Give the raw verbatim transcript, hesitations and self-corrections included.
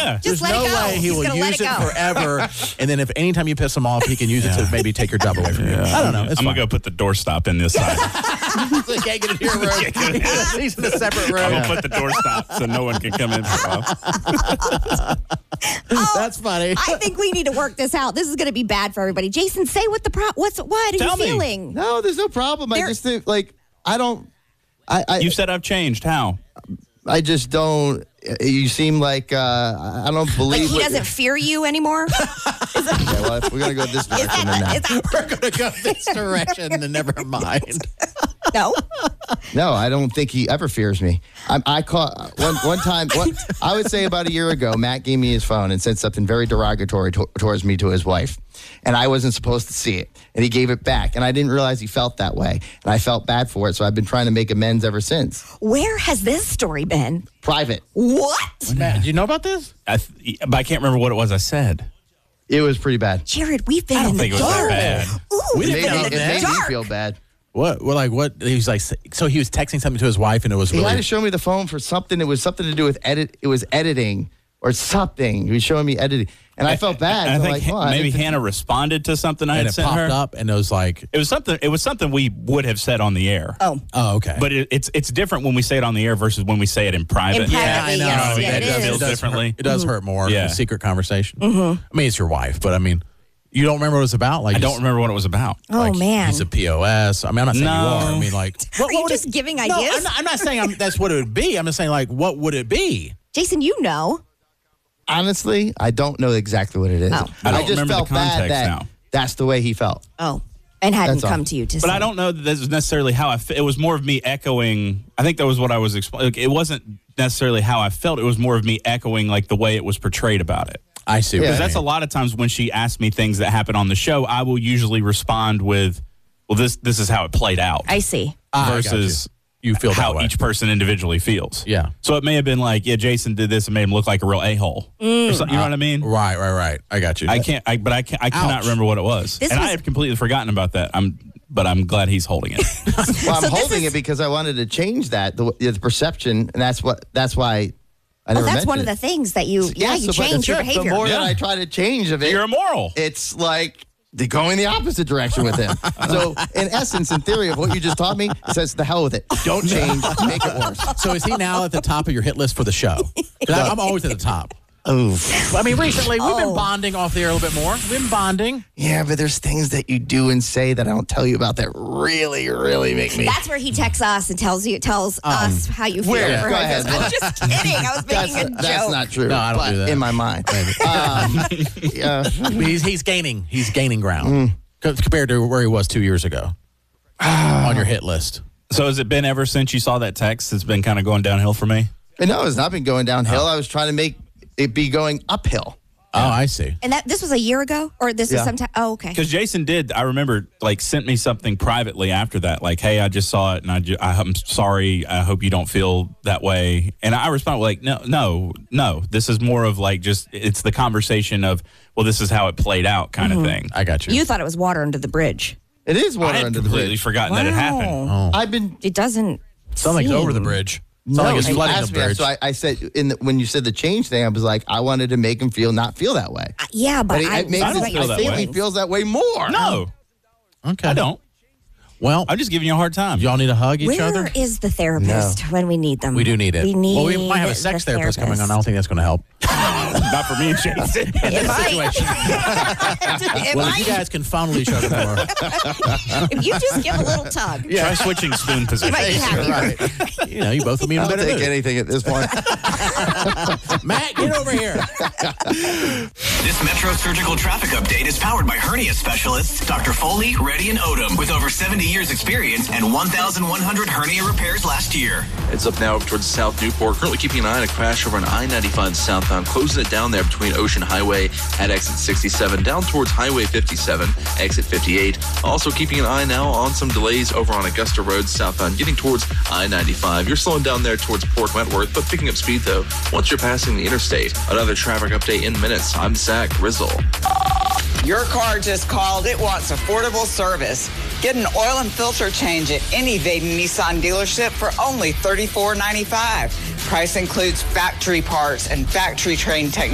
Yeah. Just There's let no it go. way he He's will gonna let use it it go. forever. And then if anytime you piss him off, he can use it to maybe take your job away from you. I don't know. It's I'm fine. going to go put the doorstop in this side. He can't get into your room. He's in a separate room. I'm going to put the doorstop so no one can come in. That's funny. I think we need to work this out. This is going to be bad for everybody. Jason, say what the pro- what's what are Tell you me. feeling? No, there's no problem. I There- just think, like, I don't, I, I, You said I've changed. How? I just don't, you seem like, uh, I don't Like believe. he what- doesn't fear you anymore? Okay, well, if we're going to go this Is direction, then that, no. is that We're going to go this direction and never mind. no? No, I don't think he ever fears me. I, I caught one one time. One, I would say about a year ago, Matt gave me his phone and said something very derogatory to, towards me to his wife, and I wasn't supposed to see it. And he gave it back, and I didn't realize he felt that way, and I felt bad for it. So I've been trying to make amends ever since. Where has this story been? Private. What? Matt, do you know about this? I th- but I can't remember what it was I said. It was pretty bad. Jared, we've been I don't in think the it was that dark. bad. Ooh, It we've made, been me, in it the made me dark. feel bad. What? Well, like what? He was like, so he was texting something to his wife, and it was He really. had to show me the phone for something. It was something to do with edit. It was editing or something. He was showing me editing, and I felt bad. I So think like, Ha- well, I maybe didn't- Hannah responded to something I and had it sent popped her. up, and it was like, It was something. It was something we would have said on the air. Oh, oh, okay. But it, it's it's different when we say it on the air versus when we say it in private. In private, yeah, I know. yes, You know what I mean? yeah, It it just is. feels It does differently. hurt- It does hurt more. Yeah. A secret conversation. Mm-hmm. I mean, it's your wife, but I mean, you don't remember what it's about. Like I you don't s- remember what it was about. oh like, man. He's a P O S. I mean, I'm not saying No. you are. I mean, like, Are you would just it- giving No, ideas? I'm not, I'm not saying I'm, that's what it would be. I'm just saying, like, what would it be? Jason, you know. Honestly, I don't know exactly what it is. Oh. I don't just remember the felt bad context that now. that's the way he felt. Oh, and hadn't That's all. come to you to But say. I don't know that this is necessarily how I felt. It was more of me echoing. I think that was what I was explaining. It wasn't necessarily how I felt. It was more of me echoing like the way it was portrayed about it. I see. what Yeah. you're Because that's a saying. lot of times when she asks me things that happen on the show, I will usually respond with, well, this this is how it played out. I see. Ah, I got versus you. You feel how that way. each person individually feels. Yeah. So it may have been like, yeah, Jason did this and made him look like a real a-hole. Or something, you know what I mean? Right, right, right. I got you. I can't, I, but I can't, I cannot Ouch. remember what it was. This and was- I have completely forgotten about that. I'm, but I'm glad he's holding it. Well, I'm So this holding is- it because I wanted to change that the, the perception, and that's what that's why I Oh, never. that's one of mentioned the things that you, it. yeah, so, you but change your the- behavior. The more Yeah. that I try to change of it, You're immoral. it's like they're going the opposite direction with him. So, in essence, in theory of what you just taught me, it says the hell with it. Don't change, make it worse. So is he now at the top of your hit list for the show? 'Cause I- I'm always at the top. Oof. I mean, recently we've been Oh. bonding off the air a little bit more. We've been bonding. Yeah, but there's things that you do and say that I don't tell you about that really, really make me. That's where he texts us and tells you tells us how you feel. where? for Go him. ahead. I'm just kidding. I was That's, making a joke. that's not true. No, I don't but do that. in my mind. um, yeah. He's, he's gaining. He's gaining ground Co- compared to where he was two years ago on your hit list. So has it been ever since you saw that text? It's been kind of going downhill for me. But no, it's not been going downhill. I was trying to make it be going uphill. Oh, I see. And that this was a year ago, or this was Yeah. sometime. Oh, okay. Because Jason did, I remember, like, sent me something privately after that. Like, hey, I just saw it, and I ju- I, I'm sorry. I hope you don't feel that way. And I responded, like, no, no, no. This is more of, like, just, it's the conversation of, well, this is how it played out kind of thing. I got you. You thought it was water under the bridge. It is I water had under the completely bridge. forgotten that it happened. oh. I've been. It doesn't. Sound like it's seem- over the bridge. Sound No, like it's you flooding asked the me, bridge. so I, I said in the, when you said the change thing, I was like, I wanted to make him feel not feel that way. Uh, Yeah, but, But he, I, it makes I don't it, feel I that think way. he feels that way more. No, okay. I don't. Well, I'm just giving you a hard time. y'all need to hug each Where other? is the therapist when we need them? We do need it. We need. Well, we might have a sex the therapist coming on. I don't think that's going to help. Not for me and Jason. It might. It Well, might. if you guys can fondle each other more. If you just give a little tug, Try switching spoon you positions. might be happy. Right. You know, you both will be in a I'll better take mood. anything at this point. Matt, get over here. This Metro Surgical Traffic Update is powered by hernia specialists Doctor Foley, Reddy, and Odom with over seventy years experience and one thousand one hundred hernia repairs last year. It's up now towards South Newport. Currently keeping an eye on a crash over on I ninety-five southbound, closing it down there between Ocean Highway at exit sixty-seven, down towards Highway fifty-seven, exit fifty-eight. Also keeping an eye now on some delays over on Augusta Road southbound, getting towards I ninety-five. You're slowing down there towards Port Wentworth, but picking up speed though once you're passing the interstate. Another traffic update in minutes. I'm Zach Rizzle. Your car just called. It wants affordable service. Get an oil and filter change at any Vaden Nissan dealership for only thirty-four ninety-five. Price includes factory parts and factory trained technicians.